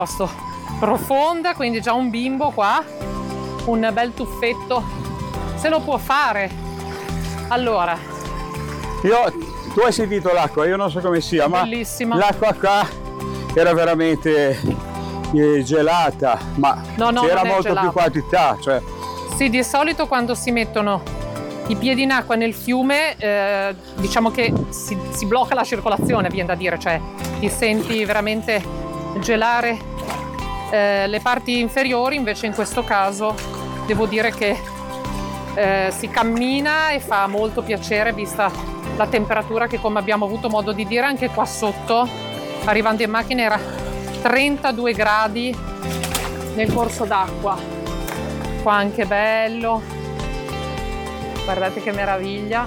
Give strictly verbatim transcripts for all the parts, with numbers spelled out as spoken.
piuttosto profonda, quindi già un bimbo qua, un bel tuffetto se lo può fare. Allora, io, tu hai sentito l'acqua, io non so come sia, bellissima. Ma l'acqua qua era veramente eh, gelata, ma no, no, c'era molto gelata. più quantità, cioè. Sì, di solito quando si mettono i piedi in acqua nel fiume, eh, diciamo che si, si blocca la circolazione, viene da dire, cioè ti senti veramente gelare eh, le parti inferiori. Invece in questo caso devo dire che eh, si cammina e fa molto piacere, vista la temperatura che, come abbiamo avuto modo di dire, anche qua sotto, arrivando in macchina, era trentadue gradi nel corso d'acqua. Qua anche bello. Guardate che meraviglia.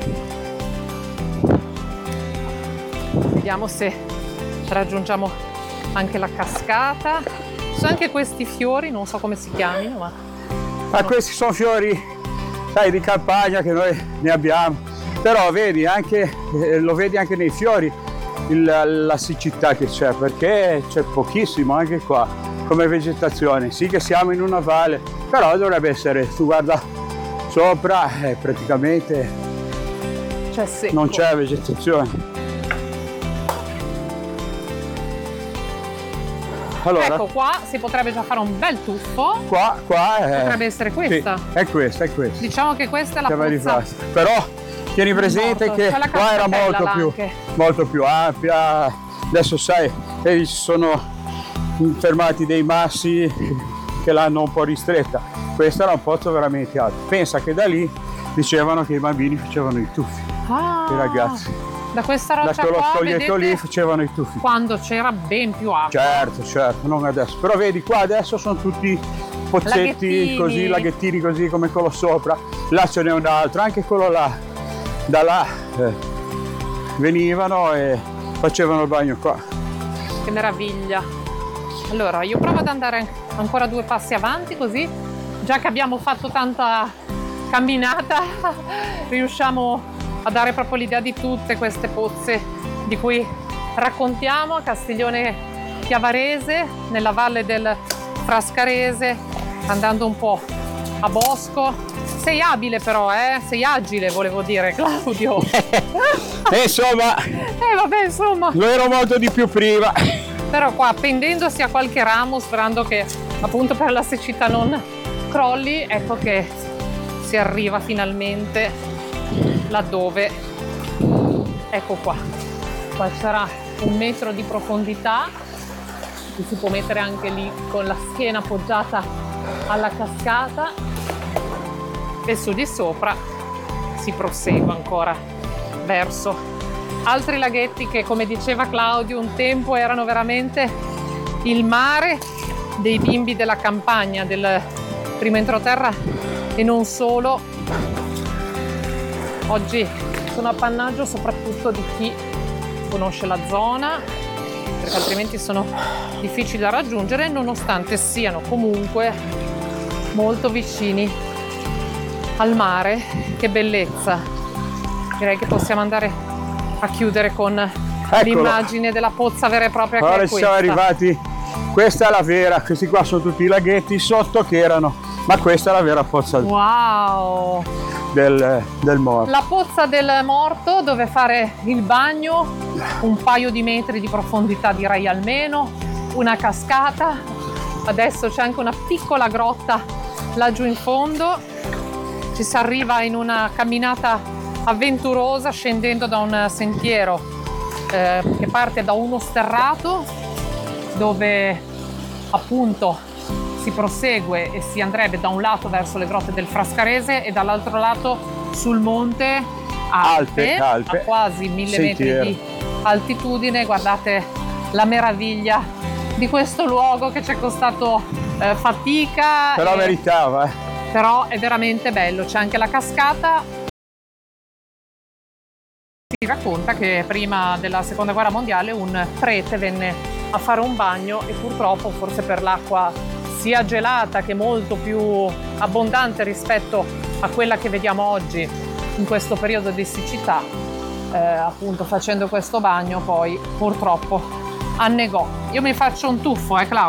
Vediamo se raggiungiamo anche la cascata. Ci sono anche questi fiori, non so come si chiamino, ma... Ma questi sono fiori, sai, di campagna che noi ne abbiamo. Però vedi, anche, eh, lo vedi anche nei fiori il, la siccità che c'è, perché c'è pochissimo anche qua come vegetazione. Sì che siamo in una valle, però dovrebbe essere, tu guarda sopra, eh, praticamente c'è secco. Non c'è vegetazione. Allora, ecco, qua si potrebbe già fare un bel tuffo. Qua, qua è... potrebbe essere questa. Sì, è questa, è questa. Diciamo che questa è la pozza. Però tieni presente morto. che qua era molto più, anche. molto più ampia. Adesso sai, vedi, ci sono fermati dei massi che l'hanno un po' ristretta. Questo era un pozzo veramente alto. Pensa che da lì dicevano che i bambini facevano i tuffi, ah, i ragazzi. Da questa roccia da quello qua, spoglietto vedete, lì facevano i tuffi. Quando c'era ben più acqua. Certo, certo, non adesso. Però vedi, qua adesso sono tutti pozzetti, laghettini. così, laghettini così come quello sopra. Là ce n'è un altro, anche quello là. Da là eh, venivano e facevano il bagno qua. Che meraviglia. Allora, io provo ad andare ancora due passi avanti, così, già che abbiamo fatto tanta camminata, riusciamo a dare proprio l'idea di tutte queste pozze di cui raccontiamo a Castiglione Chiavarese, nella valle del Frascarese, andando un po' a Bosco. Sei abile però, eh? Sei agile, volevo dire, Claudio. E insomma, eh vabbè, insomma, lo ero molto di più prima. Però qua, pendendosi a qualche ramo, sperando che appunto per la siccità non crolli, ecco che si arriva finalmente laddove, ecco qua. Qua c'era un metro di profondità, ci si può mettere anche lì con la schiena appoggiata alla cascata, e su di sopra si prosegue ancora verso altri laghetti che, come diceva Claudio, un tempo erano veramente il mare dei bimbi della campagna, del primo entroterra e non solo. Oggi sono appannaggio soprattutto di chi conosce la zona, perché altrimenti sono difficili da raggiungere, nonostante siano comunque molto vicini al mare. Che bellezza! Direi che possiamo andare a chiudere con Eccolo. L'immagine della pozza vera e propria. Ora che è ci siamo questa. arrivati. Questa è la vera, questi qua sono tutti i laghetti sotto che erano, ma questa è la vera pozza Wow! del, del morto. La pozza del morto, dove fare il bagno, un paio di metri di profondità direi almeno, una cascata, adesso c'è anche una piccola grotta laggiù in fondo, ci si arriva in una camminata avventurosa scendendo da un sentiero eh, che parte da uno sterrato dove appunto si prosegue e si andrebbe da un lato verso le grotte del Frascarese e dall'altro lato sul monte Alpe, Alpe, Alpe. a quasi mille Sentiero. metri di altitudine. Guardate la meraviglia di questo luogo che ci è costato eh, fatica, Però e... meritava, eh. però è veramente bello. C'è anche la cascata. Si racconta che prima della seconda guerra mondiale un prete venne a fare un bagno e purtroppo, forse per l'acqua sia gelata che molto più abbondante rispetto a quella che vediamo oggi in questo periodo di siccità, eh, appunto facendo questo bagno poi purtroppo annegò. Io mi faccio un tuffo, eh Claudio?